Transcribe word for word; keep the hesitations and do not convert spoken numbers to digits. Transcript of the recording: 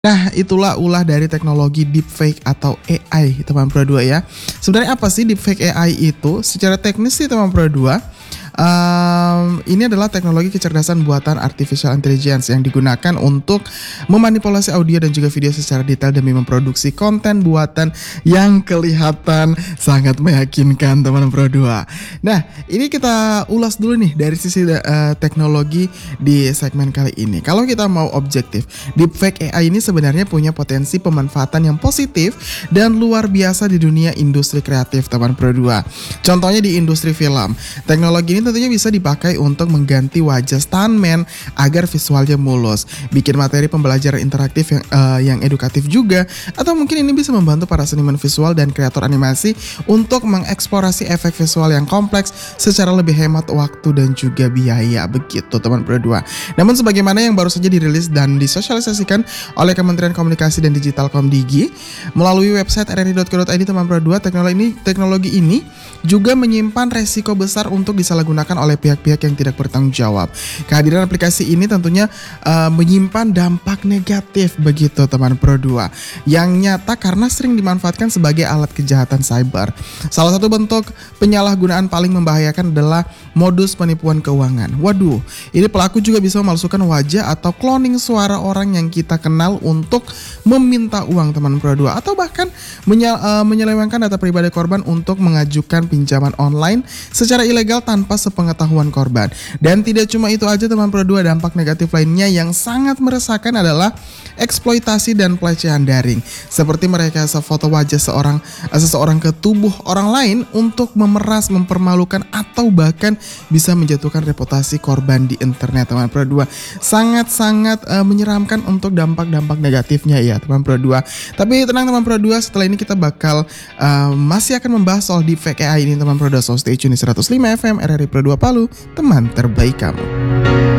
Nah, itulah ulah dari teknologi deepfake atau A I, teman Pro dua ya. Sebenarnya apa sih deepfake A I itu? Secara teknis sih teman Pro dua, Um, ini adalah teknologi kecerdasan buatan artificial intelligence yang digunakan untuk memanipulasi audio dan juga video secara detail demi memproduksi konten buatan yang kelihatan sangat meyakinkan, teman Pro dua. Nah, ini kita ulas dulu nih dari sisi uh, teknologi di segmen kali ini. Kalau kita mau objektif, deepfake A I ini sebenarnya punya potensi pemanfaatan yang positif dan luar biasa di dunia industri kreatif, teman Pro dua. Contohnya di industri film, teknologi ini tentunya bisa dipakai untuk mengganti wajah stuntman agar visualnya mulus, bikin materi pembelajaran interaktif yang uh, yang edukatif juga, atau mungkin ini bisa membantu para seniman visual dan kreator animasi untuk mengeksplorasi efek visual yang kompleks secara lebih hemat waktu dan juga biaya, begitu teman Pro dua. Namun sebagaimana yang baru saja dirilis dan disosialisasikan oleh Kementerian Komunikasi dan Digital Komdigi melalui website r r i dot co dot i d, teman Pro dua, teknologi ini teknologi ini juga menyimpan resiko besar untuk disalahgunakan oleh pihak-pihak yang tidak bertanggung jawab. Kehadiran aplikasi ini tentunya uh, menyimpan dampak negatif, begitu teman Pro dua, yang nyata karena sering dimanfaatkan sebagai alat kejahatan cyber. Salah satu bentuk penyalahgunaan paling membahayakan adalah modus penipuan keuangan. Waduh, ini pelaku juga bisa memalsukan wajah atau cloning suara orang yang kita kenal untuk meminta uang, teman Pro dua, atau bahkan menyel, uh, menyelewengkan data pribadi korban untuk mengajukan pinjaman online secara ilegal tanpa sepengetahuan korban. Dan tidak cuma itu aja, teman Pro dua, dampak negatif lainnya yang sangat meresahkan adalah eksploitasi dan pelecehan daring, seperti merekayasa foto wajah seorang seseorang ke tubuh orang lain untuk memeras, mempermalukan, atau bahkan bisa menjatuhkan reputasi korban di internet, teman Pro dua. Sangat-sangat uh, menyeramkan untuk dampak-dampak negatifnya ya, teman Pro dua. Tapi tenang teman Pro dua, setelah ini kita bakal uh, masih akan membahas soal deepfake A I ini, teman Pro dua. So stay tune di seratus lima F M R R I Pro dua Palu, teman terbaik kamu.